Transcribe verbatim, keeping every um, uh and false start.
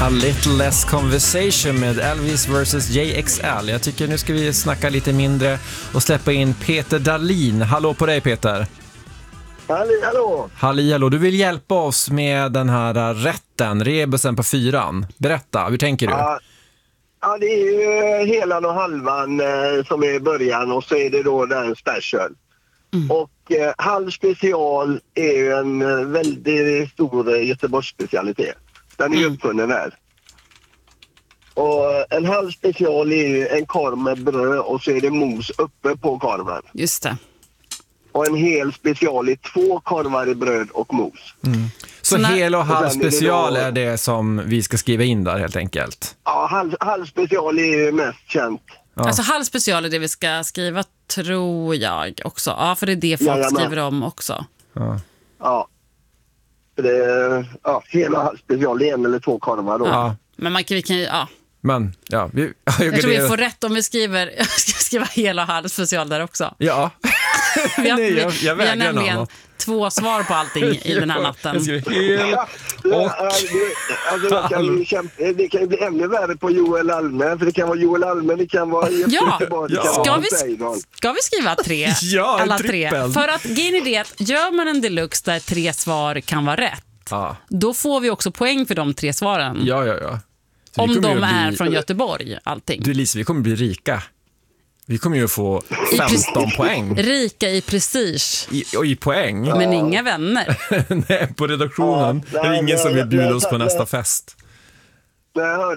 A little less conversation med Elvis versus J X L. Jag tycker nu ska vi snacka lite mindre och släppa in Peter Dahlin. Hallå på dig, Peter. Halli, hallå. Halli, hallå. Du vill hjälpa oss med den här rätten, rebusen på fyran. Berätta, hur tänker du? Ja, ja det är ju helan och halvan eh, som är början och så är det då den special. Mm. Och eh, halv special är ju en eh, väldigt stor eh, Göteborgs specialitet. Den är ju mm. uppfunnen här. Och en halv special är ju en korv med bröd och så är det mos uppe på korven. Just det. Och en hel special är två korvar i bröd och mos. Mm. Så när... hel och halv och special är det, då... är det som vi ska skriva in där helt enkelt? Ja, halv, halv special är ju mest känt. Ja. Alltså halv special är det vi ska skriva, tror jag också. Ja, för det är det folk Jajamän. skriver om också. Ja. Ja. Det är, ja, hela halv special är en eller två korvar då. Ja. Men man kan, vi kan ju, ja. Men, ja. Vi, jag, Jag tror det... vi får rätt om vi skriver, jag ska skriva hela och halv special där också. Ja. Vi har, Nej, jag, jag vi, vi har vägrar nämligen något. två svar på allting i den här natten. Jag skriver hel och... Alltså, det, kan ju kämpa, det kan ju bli ännu värre på Joel Alme, för det kan vara Joel Alme, det kan vara Ja, Göteborg, det ja. kan Ska vara vi, Seidon. ska vi skriva tre? Ja, alla trippel. tre. För att grejen är det att gör man en deluxe där tre svar kan vara rätt, Ja. då får vi också poäng för de tre svaren. Ja, ja, ja. Så vi om kommer de ju att är bli... från Göteborg, allting. Du Lisa, vi kommer bli rika. Vi kommer ju få femton poäng. Rika i prestige. I, och i poäng. Men inga vänner. Nej, på redaktionen. Ja, det är ingen nej, som vill nej, bjuda nej, oss på nej. nästa fest. Nej,